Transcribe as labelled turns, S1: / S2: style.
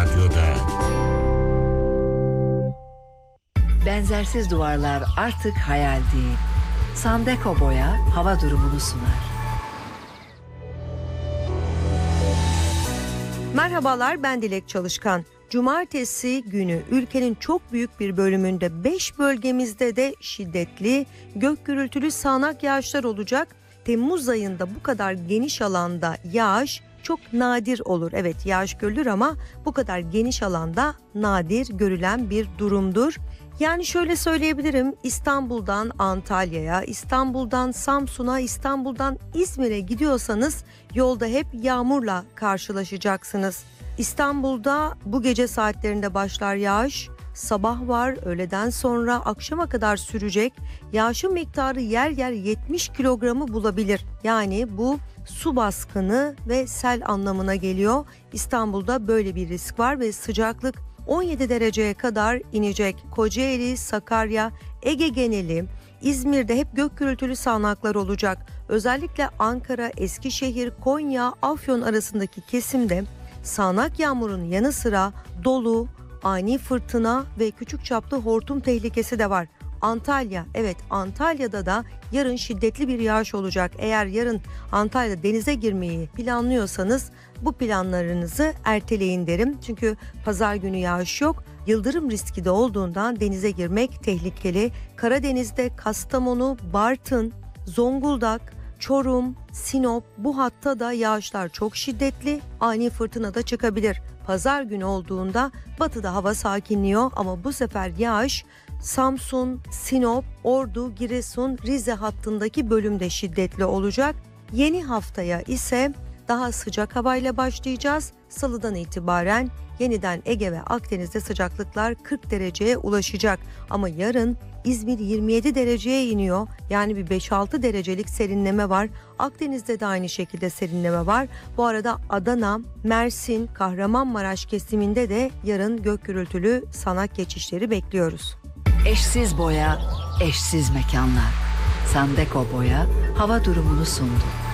S1: Radyo'da.
S2: Benzersiz duvarlar artık hayal değil. Sandeko Boya hava durumunu sunar.
S3: Merhabalar, ben Dilek Çalışkan. Cumartesi günü ülkenin çok büyük bir bölümünde 5 bölgemizde de şiddetli, gök gürültülü sağanak yağışlar olacak. Temmuz ayında bu kadar geniş alanda yağış çok nadir olur. Evet, yağış görülür ama bu kadar geniş alanda nadir görülen bir durumdur. Yani şöyle söyleyebilirim, İstanbul'dan Antalya'ya, İstanbul'dan Samsun'a, İstanbul'dan İzmir'e gidiyorsanız yolda hep yağmurla karşılaşacaksınız. İstanbul'da bu gece saatlerinde başlar yağış, sabah var, öğleden sonra akşama kadar sürecek. Yağışın miktarı yer yer 70 kilogramı bulabilir. Yani bu su baskını ve sel anlamına geliyor. İstanbul'da böyle bir risk var ve sıcaklık 17 dereceye kadar inecek. Kocaeli, Sakarya, Ege geneli, İzmir'de hep gök gürültülü sağanaklar olacak. Özellikle Ankara, Eskişehir, Konya, Afyon arasındaki kesimde sağanak yağmurun yanı sıra dolu, ani fırtına ve küçük çaplı hortum tehlikesi de var. Antalya, evet, Antalya'da da yarın şiddetli bir yağış olacak. Eğer yarın Antalya'da denize girmeyi planlıyorsanız bu planlarınızı erteleyin derim. Çünkü pazar günü yağış yok. Yıldırım riski de olduğundan denize girmek tehlikeli. Karadeniz'de Kastamonu, Bartın, Zonguldak, Çorum, Sinop, bu hatta da yağışlar çok şiddetli, ani fırtına da çıkabilir. Pazar günü olduğunda batıda hava sakinliyor ama bu sefer yağış Samsun, Sinop, Ordu, Giresun, Rize hattındaki bölümde şiddetli olacak. Yeni haftaya ise daha sıcak havayla başlayacağız. Salıdan itibaren yeniden Ege ve Akdeniz'de sıcaklıklar 40 dereceye ulaşacak. Ama yarın İzmir 27 dereceye iniyor. Yani bir 5-6 derecelik serinleme var. Akdeniz'de de aynı şekilde serinleme var. Bu arada Adana, Mersin, Kahramanmaraş kesiminde de yarın gök gürültülü sağanak geçişleri bekliyoruz.
S2: Eşsiz boya, eşsiz mekanlar. Sandeko Boya hava durumunu sundu.